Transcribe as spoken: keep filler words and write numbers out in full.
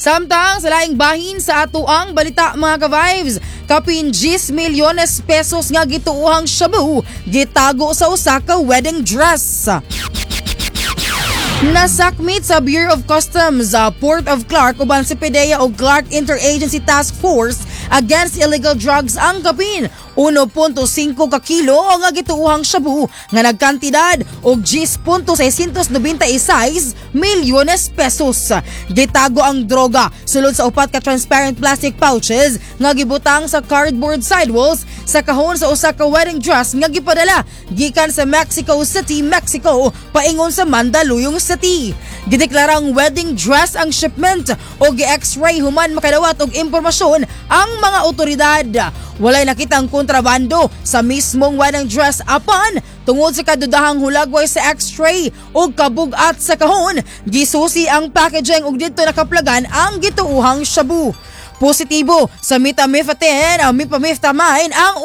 Samtang sa laing bahin sa atuang balita mga ka-vibes, kapin ten milyones pesos nga gituuhang shabu gitago sa usa ka wedding dress. Nasakmit sa Bureau of Customs sa Port of Clark uban si PDEA o Clark Interagency Task Force Against Illegal Drugs ang kapin one point five ka kilo nga gituuhang shabu nga nagkantidad og ten point six nine six milyones pesos. Gitago ang droga sulod sa upat ka transparent plastic pouches nga gibutang sa cardboard sidewalls sa kahon sa usa ka wedding dress nga gipadala gikan sa Mexico City, Mexico paingon sa Mandaluyong City. Gideklarang wedding dress ang shipment o gi-x-ray human makadawat og impormasyon ang mga otoridad. Walay nakitang kontrabando sa mismong wedding dress apan tungod sa kadudahang hulagway sa x-ray o kabugat sa kahon, gisusi ang packaging ug didto nakaplagan ang gituuhang shabu. Positibo sa methamphetamine, mipamethtamine ang